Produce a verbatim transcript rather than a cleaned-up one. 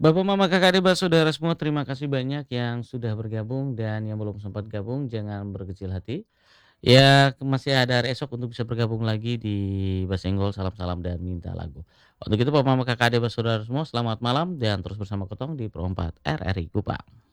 Bapak, mama, kakak, adik, saudara semua, terima kasih banyak yang sudah bergabung dan yang belum sempat gabung jangan berkecil hati. Ya, masih ada hari esok untuk bisa bergabung lagi di Basenggol Salam-Salam dan Minta Lagu. Untuk itu Bapak, mama, kakak, adik, saudara semua selamat malam dan terus bersama Kotong di Pro empat R R I Kupang.